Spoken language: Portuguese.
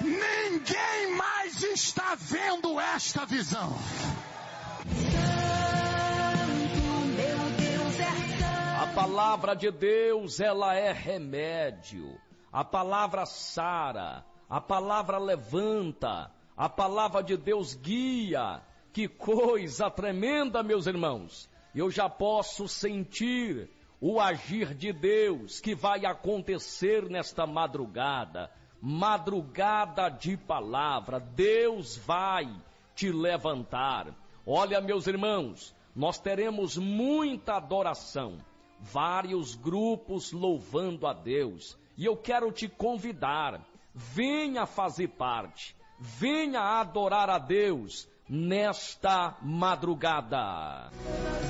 Ninguém mais está vendo esta visão. A palavra de Deus, ela é remédio. A palavra sara, a palavra levanta, a palavra de Deus guia. Que coisa tremenda, meus irmãos. Eu já posso sentir o agir de Deus que vai acontecer nesta madrugada. Madrugada de palavra. Deus vai te levantar. Olha, meus irmãos, nós teremos muita adoração. Vários grupos louvando a Deus. E eu quero te convidar, venha fazer parte, venha adorar a Deus nesta madrugada.